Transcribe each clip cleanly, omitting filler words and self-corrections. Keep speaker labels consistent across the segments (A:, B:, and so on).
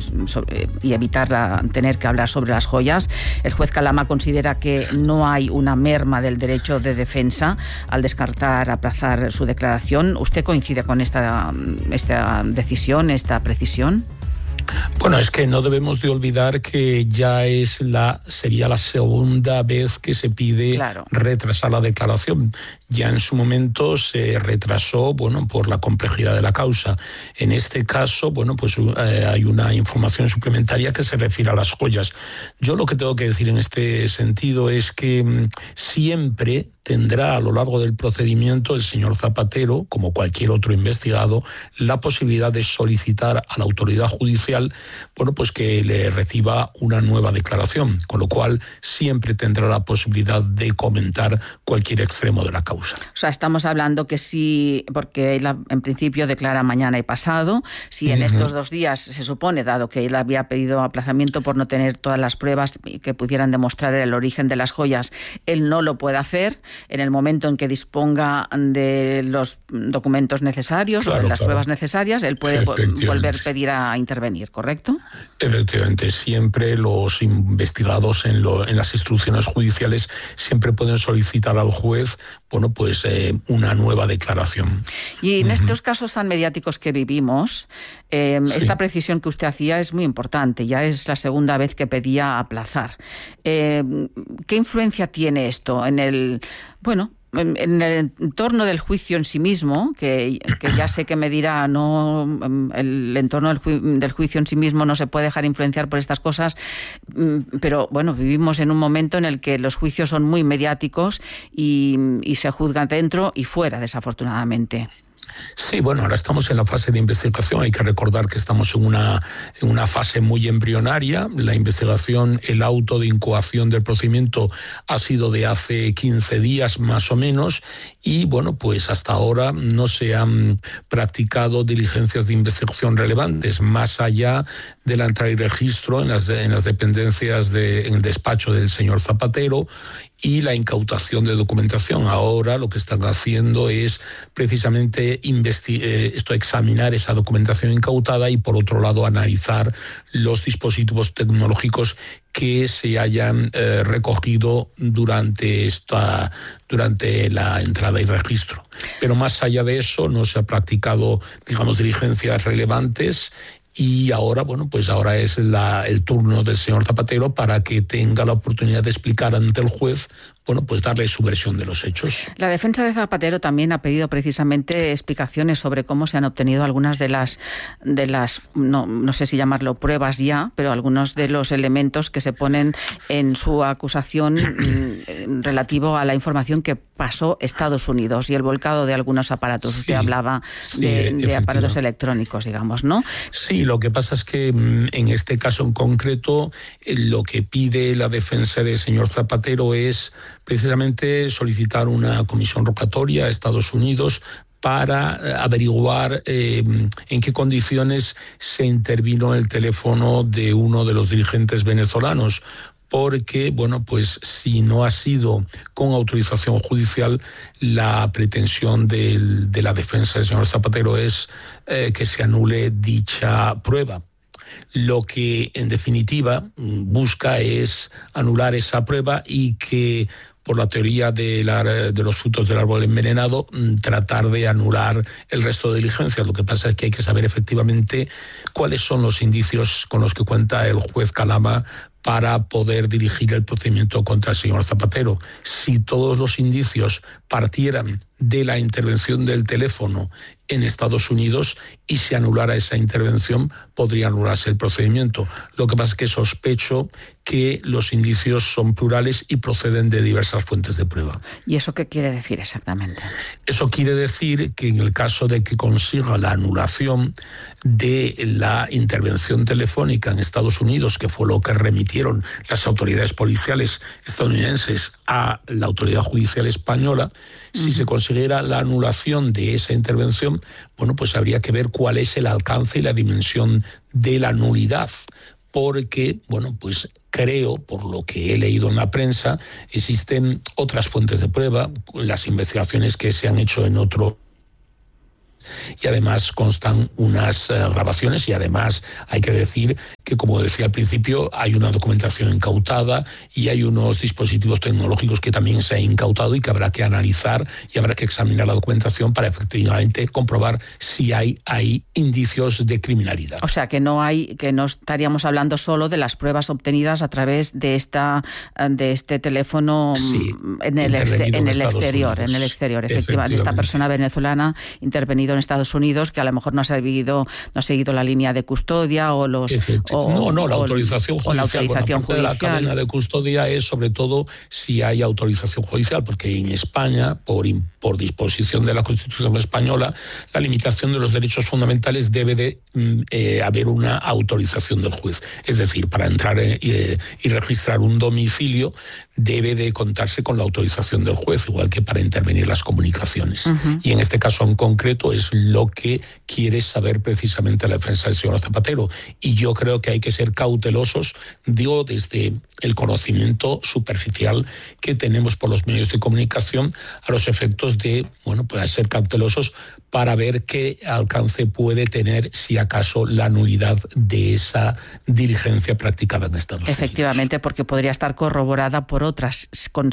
A: y evitar tener que hablar sobre las joyas. El juez Calama considera que no hay una merma del derecho de defensa al descartar aplazar su declaración. ¿Usted coincide con esta decisión, esta precisión?
B: Bueno, es que no debemos de olvidar que ya sería la segunda vez que se pide retrasar la declaración. Ya en su momento se retrasó, por la complejidad de la causa. En este caso, hay una información suplementaria que se refiere a las joyas. Yo lo que tengo que decir en este sentido es que siempre tendrá a lo largo del procedimiento el señor Zapatero, como cualquier otro investigado, la posibilidad de solicitar a la autoridad judicial que le reciba una nueva declaración, con lo cual siempre tendrá la posibilidad de comentar cualquier extremo de la causa.
A: O sea, estamos hablando que sí, porque él en principio declara mañana y pasado, si en estos 2 días se supone, dado que él había pedido aplazamiento por no tener todas las pruebas que pudieran demostrar el origen de las joyas, él no lo puede hacer. En el momento en que disponga de los documentos necesarios o de las pruebas necesarias, él puede volver a pedir a intervenir, ¿correcto?
B: Efectivamente, siempre los investigados en las instrucciones judiciales siempre pueden solicitar al juez una nueva declaración.
A: Y en estos casos tan mediáticos que vivimos, esta precisión que usted hacía es muy importante. Ya es la segunda vez que pedía aplazar. ¿Qué influencia tiene esto en el entorno del juicio en sí mismo, que ya sé que me dirá, el entorno del juicio en sí mismo no se puede dejar influenciar por estas cosas, pero vivimos en un momento en el que los juicios son muy mediáticos y se juzgan dentro y fuera, desafortunadamente.
B: Sí, ahora estamos en la fase de investigación. Hay que recordar que estamos en una fase muy embrionaria. La investigación, el auto de incoación del procedimiento ha sido de hace 15 días más o menos y, hasta ahora no se han practicado diligencias de investigación relevantes, más allá de la entrada y registro en las dependencias en el despacho del señor Zapatero y la incautación de documentación. Ahora lo que están haciendo es precisamente examinar esa documentación incautada y, por otro lado, analizar los dispositivos tecnológicos que se hayan recogido durante la entrada y registro. Pero más allá de eso no se ha practicado, diligencias relevantes. Y ahora, ahora es el turno del señor Zapatero para que tenga la oportunidad de explicar ante el juez, darle su versión de los hechos.
A: La defensa de Zapatero también ha pedido precisamente explicaciones sobre cómo se han obtenido algunas de las no sé si llamarlo pruebas ya, pero algunos de los elementos que se ponen en su acusación relativo a la información que pasó Estados Unidos y el volcado de algunos aparatos. Usted hablaba de aparatos electrónicos, digamos, ¿no?
B: Sí, lo que pasa es que en este caso en concreto lo que pide la defensa del señor Zapatero es precisamente solicitar una comisión rogatoria a Estados Unidos para averiguar en qué condiciones se intervino el teléfono de uno de los dirigentes venezolanos. Porque, si no ha sido con autorización judicial, la pretensión de la defensa del señor Zapatero es que se anule dicha prueba. Lo que, en definitiva, busca es anular esa prueba y que, por la teoría de los frutos del árbol envenenado, tratar de anular el resto de diligencias. Lo que pasa es que hay que saber efectivamente cuáles son los indicios con los que cuenta el juez Calama para poder dirigir el procedimiento contra el señor Zapatero. Si todos los indicios partieran de la intervención del teléfono en Estados Unidos y se anulara esa intervención, podría anularse el procedimiento. Lo que pasa es que sospecho que los indicios son plurales y proceden de diversas fuentes de prueba.
A: ¿Y eso qué quiere decir exactamente?
B: Eso quiere decir que en el caso de que consiga la anulación de la intervención telefónica en Estados Unidos, que fue lo que remitieron las autoridades policiales estadounidenses a la autoridad judicial española, si se consiguiera la anulación de esa intervención, habría que ver cuál es el alcance y la dimensión de la nulidad. Porque, creo, por lo que he leído en la prensa, existen otras fuentes de prueba, las investigaciones que se han hecho en otro. Y además constan unas grabaciones y además hay que decir que, como decía al principio, hay una documentación incautada y hay unos dispositivos tecnológicos que también se han incautado y que habrá que analizar y habrá que examinar la documentación para efectivamente comprobar si hay indicios de criminalidad.
A: O sea, que no estaríamos hablando solo de las pruebas obtenidas a través de este teléfono en el exterior, efectivamente, esta persona venezolana intervenido en Estados Unidos, que a lo mejor no ha seguido la línea de custodia o la autorización
B: judicial. De la cadena de custodia es sobre todo si hay autorización judicial, porque en España, por disposición de la Constitución española, la limitación de los derechos fundamentales debe de haber una autorización del juez. Es decir, para entrar y registrar un domicilio debe de contarse con la autorización del juez, igual que para intervenir las comunicaciones. Uh-huh. Y en este caso en concreto es lo que quiere saber precisamente la defensa del señor Zapatero. Y yo creo que hay que ser cautelosos, digo, desde el conocimiento superficial que tenemos por los medios de comunicación, a los efectos de, pues ser cautelosos para ver qué alcance puede tener, si acaso, la nulidad de esa diligencia practicada en Estados Unidos.
A: Efectivamente, porque podría estar corroborada por otras,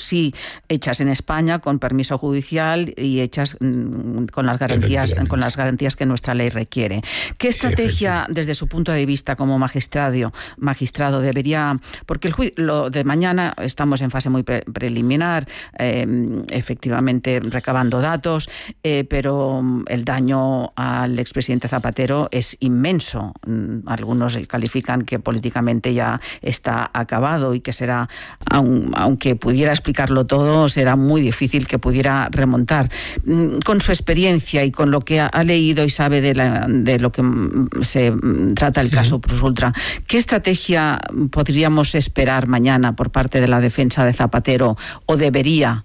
A: hechas en España, con permiso judicial y hechas con las garantías que nuestra ley requiere. ¿Qué estrategia, desde su punto de vista como magistrado, debería... Porque lo de mañana estamos en fase muy preliminar, efectivamente recabando datos, pero el daño al expresidente Zapatero es inmenso. Algunos califican que políticamente ya está acabado y que será, aunque pudiera explicarlo todo, será muy difícil que pudiera remontar. Con su experiencia y con lo que ha leído y sabe de lo que se trata el caso Plus Ultra, ¿qué estrategia podríamos esperar mañana por parte de la defensa de Zapatero, o debería,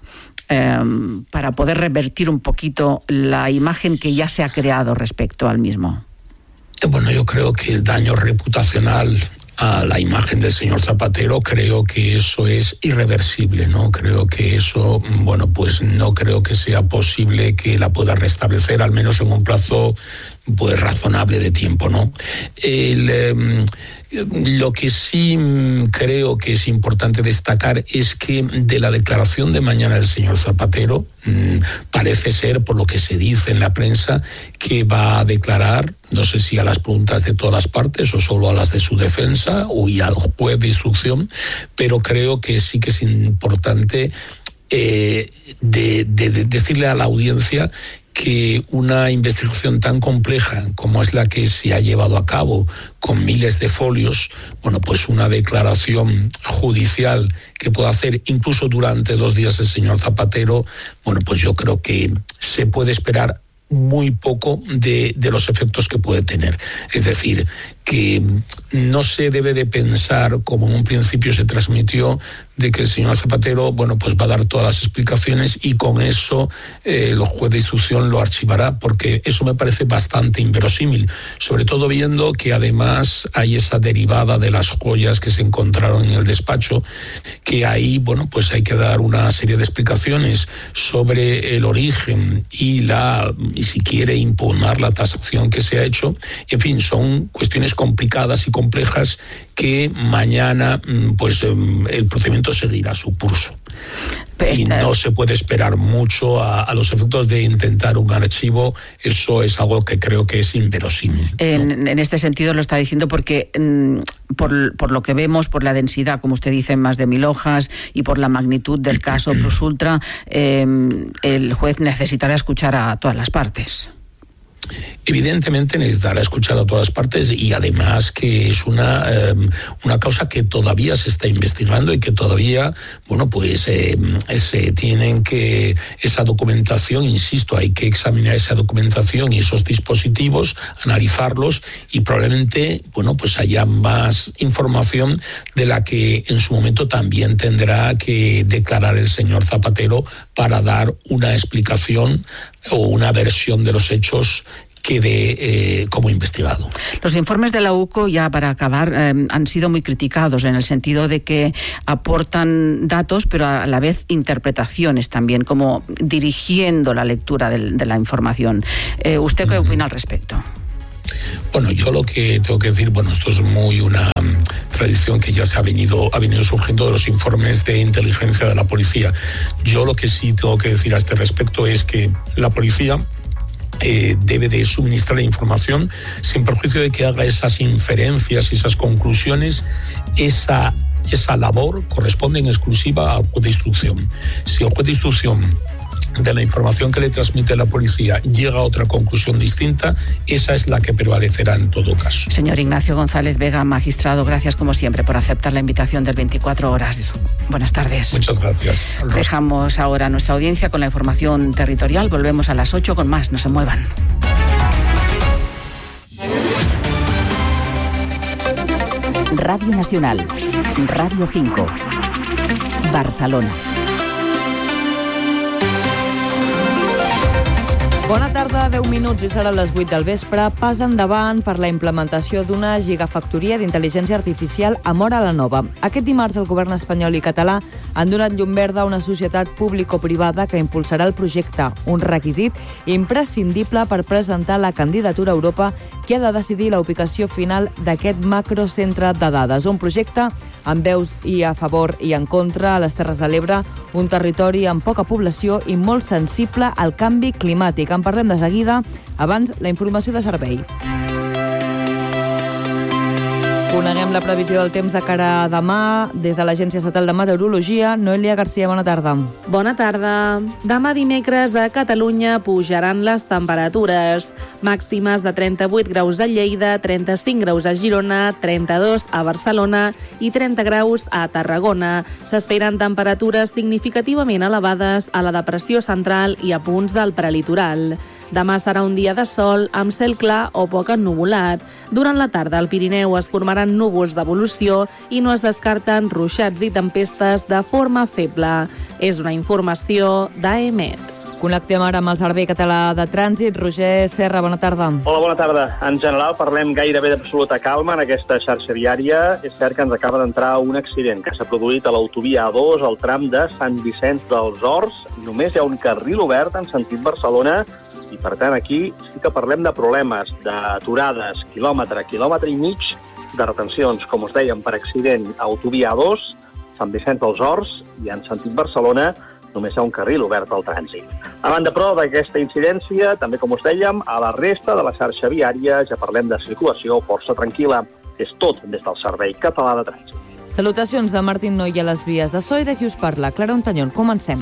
A: para poder revertir un poquito la imagen que ya se ha creado respecto al mismo?
B: Bueno, yo creo que el daño reputacional a la imagen del señor Zapatero, creo que eso es irreversible, ¿no? Creo que eso, pues no creo que sea posible que la pueda restablecer, al menos en un plazo pues razonable de tiempo, ¿no? Lo que sí creo que es importante destacar es que de la declaración de mañana del señor Zapatero, parece ser, por lo que se dice en la prensa, que va a declarar, no sé si a las preguntas de todas las partes o solo a las de su defensa o y al juez de instrucción, pero creo que sí que es importante de decirle a la audiencia que una investigación tan compleja como es la que se ha llevado a cabo, con miles de folios, pues una declaración judicial que pueda hacer incluso durante 2 días el señor Zapatero, pues yo creo que se puede esperar muy poco de los efectos que puede tener. Es decir, que no se debe de pensar, como en un principio se transmitió, de que el señor Zapatero, pues va a dar todas las explicaciones y con eso el juez de instrucción lo archivará, porque eso me parece bastante inverosímil, sobre todo viendo que además hay esa derivada de las joyas que se encontraron en el despacho, que ahí, pues hay que dar una serie de explicaciones sobre el origen y si quiere impugnar la tasación que se ha hecho. En fin, son cuestiones complicadas y complejas que mañana el procedimiento seguirá su curso. Y no se puede esperar mucho a los efectos de intentar un archivo. Eso es algo que creo que es inverosímil, ¿no?
A: En este sentido lo está diciendo porque por lo que vemos, por la densidad, como usted dice, más de 1000 hojas, y por la magnitud del caso Plus Ultra, el juez necesitará escuchar a todas las partes.
B: Evidentemente necesitará escuchar a todas partes, y además que es una causa que todavía se está investigando y que todavía, se tienen que, esa documentación, insisto, hay que examinar esa documentación y esos dispositivos, analizarlos, y probablemente, haya más información de la que en su momento también tendrá que declarar el señor Zapatero para dar una explicación o una versión de los hechos quede como investigado.
A: Los informes de la UCO, ya para acabar, han sido muy criticados en el sentido de que aportan datos, pero a la vez interpretaciones también, como dirigiendo la lectura de la información. ¿Usted qué opina al respecto?
B: Bueno, yo lo que tengo que decir, esto es muy una tradición que ya ha venido surgiendo de los informes de inteligencia de la policía. Yo lo que sí tengo que decir a este respecto es que la policía debe de suministrar información sin perjuicio de que haga esas inferencias y esas conclusiones. Esa labor corresponde en exclusiva al juez de instrucción. Si el juez de instrucción de la información que le transmite la policía llega a otra conclusión distinta, esa es la que prevalecerá en todo caso.
A: Señor Ignacio González Vega, magistrado, gracias como siempre por aceptar la invitación del 24 horas. Buenas tardes.
B: Muchas gracias.
A: Dejamos ahora nuestra audiencia con la información territorial. Volvemos a las 8 con más. No se muevan.
C: Radio Nacional, Radio 5, Barcelona.
D: Bona tarda, 10 minuts i serà a les 8 del vespre. Pas endavant per la implementació d'una gigafactoria d'intel·ligència artificial a Móra la Nova. Aquest dimarts el govern espanyol i català han donat llum verda a una societat público-privada que impulsarà el projecte, un requisit imprescindible per presentar la candidatura a Europa que ha de decidir la ubicació final d'aquest macrocentre de dades. Un projecte amb veus i a favor i en contra a les Terres de l'Ebre, un territori amb poca població i molt sensible al canvi climàtic. En parlem de seguida, abans la informació de servei. Coneguem la previsió del temps de cara a demà des de l'Agència Estatal de Meteorologia. Noelia Garcia, bona tarda.
E: Bona tarda. Demà dimecres a Catalunya pujaran les temperatures. Màximes de 38 graus a Lleida, 35 graus a Girona, 32 a Barcelona i 30 graus a Tarragona. S'esperen temperatures significativament elevades a la depressió central i a punts del prelitoral. Demà serà un dia de sol amb cel clar o poc ennuvolat. Durant la tarda al Pirineu es formaran núvols d'evolució i no es descarten ruixats i tempestes de forma feble. És una informació d'AEMET.
D: Connectem ara amb el Servei Català de Trànsit. Roger Serra, bona tarda.
F: Hola, bona tarda. En general parlem gairebé d'absoluta calma en aquesta xarxa viària. És cert que ens acaba d'entrar un accident que s'ha produït a l'autovia A2 al tram de Sant Vicenç dels Horts. Només hi ha un carril obert en sentit Barcelona i, per tant, aquí sí que parlem de problemes, d'aturades, quilòmetre i mig, de retencions, com us dèiem, per accident a autovia A2, Sant Vicenç dels Horts, i en sentit Barcelona només hi ha un carril obert al trànsit. A banda, però, d'aquesta incidència, també, com us dèiem, a la resta de la xarxa viària ja parlem de circulació força tranquil·la. És tot des del Servei Català de Trànsit.
D: Salutacions de Martín Noy a les vies de so i de qui us parla, Clara Ontañón. Comencem.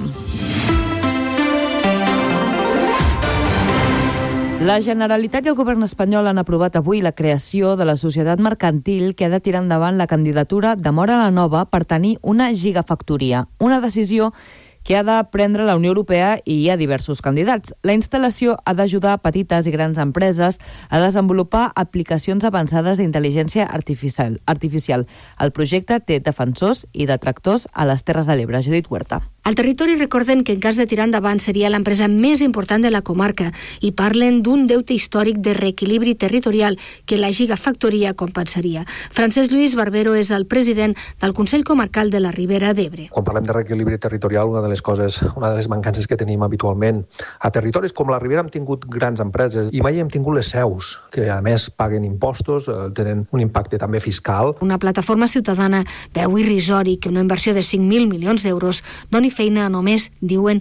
D: La Generalitat i el govern espanyol han aprovat avui la creació de la societat mercantil que ha de tirar endavant la candidatura de Móra la Nova per tenir una gigafactoria. Una decisió que ha de prendre la Unió Europea i hi ha diversos candidats. La instal·lació ha d'ajudar petites i grans empreses a desenvolupar aplicacions avançades d'intel·ligència artificial. El projecte té defensors i detractors a les Terres de l'Ebre. Judit Huerta.
G: Al territori recorden que en cas de tirar endavant seria l'empresa més important de la comarca i parlen d'un deute històric de reequilibri territorial que la gigafactoria compensaria. Francesc Lluís Barbero és el president del Consell Comarcal de la Ribera d'Ebre.
H: Quan parlem de reequilibri territorial, una de les mancances que tenim habitualment a territoris com la Ribera hem tingut grans empreses i mai hem tingut les seus, que a més paguen impostos, tenen un impacte també fiscal.
G: Una plataforma ciutadana veu irrisori que una inversió de 5.000 milions d'euros doni feina a només, diuen,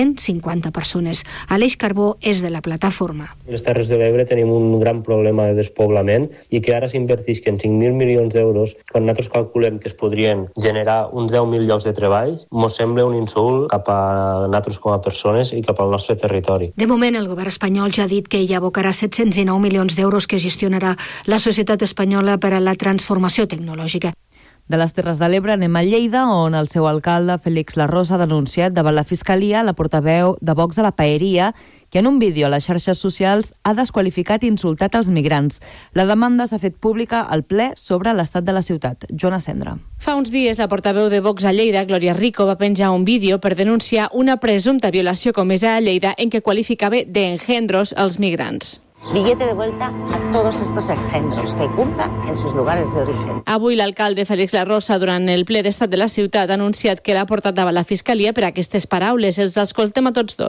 G: 150 persones. Aleix Carbó és de la plataforma.
I: Les Terres de l'Ebre tenim un gran problema de despoblament i que ara s'invertisquen 5.000 milions d'euros, quan nosaltres calculem que es podrien generar uns 10.000 llocs de treball, mos sembla un insult cap a nosaltres com a persones i cap al nostre territori.
G: De moment, el govern espanyol ja ha dit que hi abocarà 719 milions d'euros que gestionarà la Societat Espanyola per a la Transformació Tecnològica.
D: De les Terres de l'Ebre anem a Lleida, on el seu alcalde, Félix Larrosa, ha denunciat davant la Fiscalia la portaveu de Vox a la Paeria, que en un vídeo a les xarxes socials ha desqualificat i insultat els migrants. La demanda s'ha fet pública al ple sobre l'estat de la ciutat. Joana Cendra.
J: Fa uns dies, la portaveu de Vox a Lleida, Glòria Rico, va penjar un vídeo per denunciar una presumpta violació comesa a Lleida en què qualificava de engendros als migrants.
K: Billete de vuelta a todos estos engendros que cumplan en sus lugares de origen.
J: Avui l'alcalde Félix Larrosa, durant el ple d'estat de la ciutat, ha anunciat que l'ha portat davant la Fiscalia per aquestes paraules. Els escoltem a tots dos.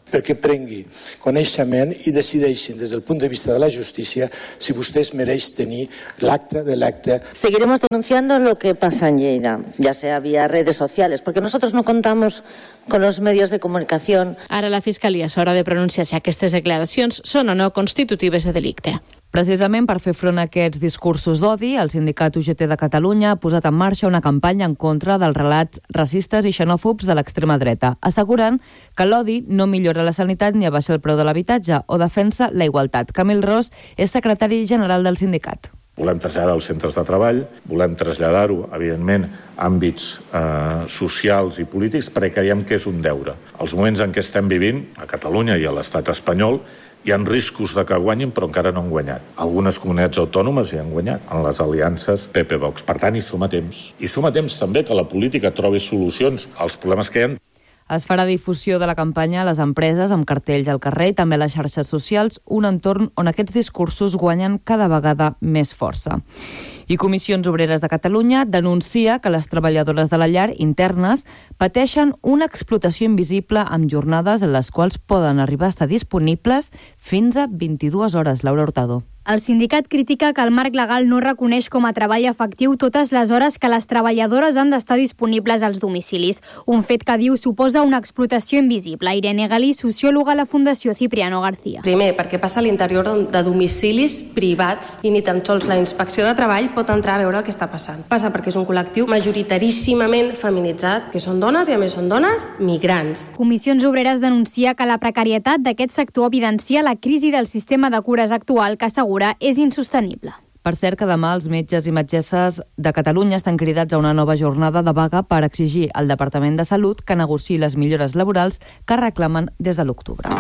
L: perquè prengui coneixement i decideixin des del punt de vista de la justícia si vostès mereix tenir l'acta de l'acte.
K: Seguiremos denunciando lo que pasa en Lleida, ya sea vía redes sociales, porque nosotros no contamos con los medios de comunicación.
J: Ara la Fiscalia s'haurà de pronunciar si aquestes declaracions són o no constitutives de delicte.
D: Precisament per fer front a aquests discursos d'odi, el sindicat UGT de Catalunya ha posat en marxa una campanya en contra dels relats racistes i xenòfobs de l'extrema dreta, assegurant que l'odi no millora la sanitat ni abaixa el preu de l'habitatge o defensa la igualtat. Camil Ros és secretari general del sindicat.
M: Volem traslladar als centres de treball, volem traslladar-ho, evidentment, a àmbits socials i polítics, perquè creiem que és un deure. Els moments en què estem vivint, a Catalunya i a l'estat espanyol, hi ha riscos de que guanyin, però encara no han guanyat. Algunes comunitats autònomes hi han guanyat, en les aliances PP-Vox. Per tant, hi som a temps. I som a temps també que la política trobi solucions als problemes que hi ha.
D: Es farà difusió de la campanya a les empreses amb cartells al carrer i també a les xarxes socials, un entorn on aquests discursos guanyen cada vegada més força. I Comissions Obreres de Catalunya denuncia que les treballadores de la llar internes pateixen una explotació invisible amb jornades en les quals poden arribar a estar disponibles fins a 22 hores. Laura Hurtado.
N: El sindicat critica que el marc legal no reconeix com a treball efectiu totes les hores que les treballadores han d'estar disponibles als domicilis, un fet que diu suposa una explotació invisible. Irene Galí, sociòloga a la Fundació Cipriano García.
O: Primer, perquè passa a l'interior de domicilis privats i ni tan sols la inspecció de treball pot entrar a veure el que està passant. Passa perquè és un col·lectiu majoritaríssimament feminitzat, que són dones i a més són dones migrants.
N: Comissions Obreres denuncia que la precarietat d'aquest sector evidencia la crisi del sistema de cures actual que assegura és insostenible.
D: Per cert, que demà els metges i metgesses de Catalunya estan cridats a una nova jornada de vaga per exigir al Departament de Salut que negociï les millores laborals que reclamen des de l'octubre.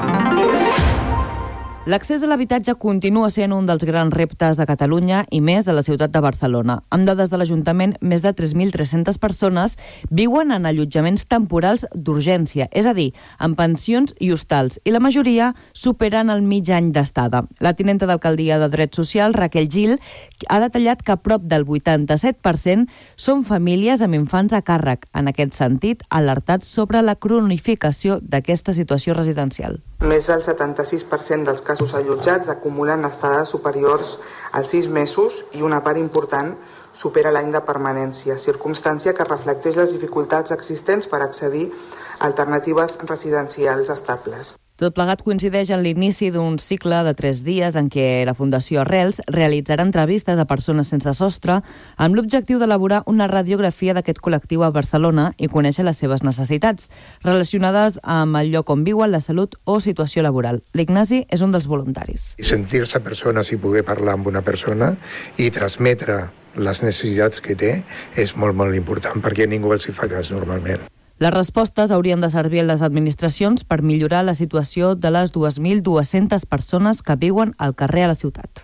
D: L'accés a l'habitatge continua sent un dels grans reptes de Catalunya i més a la ciutat de Barcelona. Amb dades de l'Ajuntament, més de 3.300 persones viuen en allotjaments temporals d'urgència, és a dir, en pensions i hostals, i la majoria superen el mig any d'estada. La tinenta d'alcaldia de Drets Socials, Raquel Gil, ha detallat que prop del 87% són famílies amb infants a càrrec. En aquest sentit, alertats sobre la cronificació d'aquesta situació residencial.
P: Més del 76% dels casos allotjats acumulen estades superiors als 6 mesos i una part important supera l'any de permanència, circumstància que reflecteix les dificultats existents per accedir a alternatives residencials estables.
D: Tot plegat coincideix en l'inici d'un cicle de 3 dies en què la Fundació Arrels realitzarà entrevistes a persones sense sostre amb l'objectiu d'elaborar una radiografia d'aquest col·lectiu a Barcelona i conèixer les seves necessitats relacionades amb el lloc on viuen, la salut o situació laboral. L'Ignasi és un dels voluntaris.
Q: Sentir-se persones i poder parlar amb una persona i transmetre les necessitats que té és molt, molt important perquè ningú els hi fa cas normalment.
D: Les respostes haurien de servir a les administracions per millorar la situació de les 2.200 persones que viuen al carrer a la ciutat.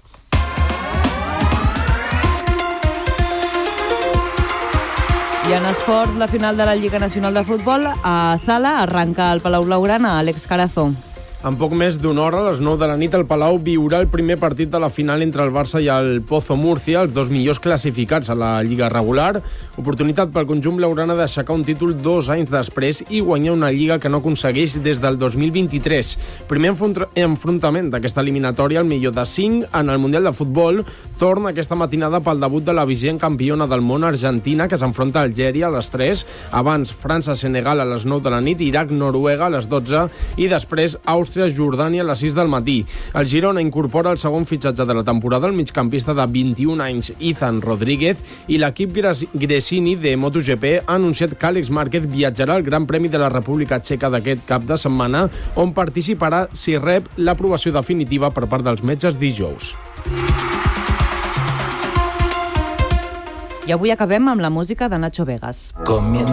D: I en esports, la final de la Lliga Nacional de Futbol a Sala arranca al Palau Blaugrana. Àlex Carazo.
R: En poc més d'una hora, a les 9 de la nit, el Palau viurà el primer partit de la final entre el Barça i el Pozo Murcia, els dos millors classificats a la Lliga regular. Oportunitat pel conjunt blaugrana d'aixecar un títol 2 anys després i guanyar una Lliga que no aconsegueix des del 2023. Primer enfrontament d'aquesta eliminatòria, el millor de 5 en el Mundial de Futbol, torna aquesta matinada pel debut de la vigent campiona del món Argentina, que s'enfronta a Algèria a les 3, abans França-Senegal a les 9 de la nit, Iraq-Noruega a les 12 i després Àustria-Jordània a les 6 del matí. El Girona incorpora el segon fitxatge de la temporada, el migcampista de 21 anys Ethan Rodríguez, i l'equip Gresini de MotoGP ha anunciat que Àlex Márquez viatjarà al Gran Premi de la República Txeca d'aquest cap de setmana, on participarà si rep l'aprovació definitiva per part dels metges dijous.
D: I avui acabem amb la música de Nacho Vegas.
S: Comienza